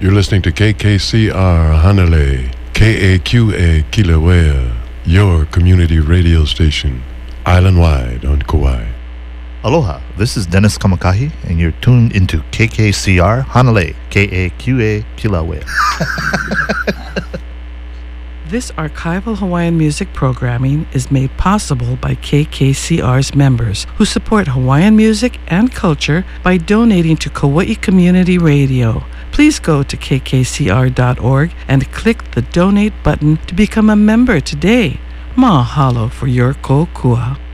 You're listening to KKCR Hanalei, KAQA Kilauea, your community radio station, island-wide on Kauai. Aloha, this is Dennis Kamakahi, and you're tuned into KKCR Hanalei, KAQA Kilauea. This archival Hawaiian music programming is made possible by KKCR's members who support Hawaiian music and culture by donating to Kauai Community Radio. Please go to kkcr.org and click the donate button to become a member today. Mahalo for your kokua.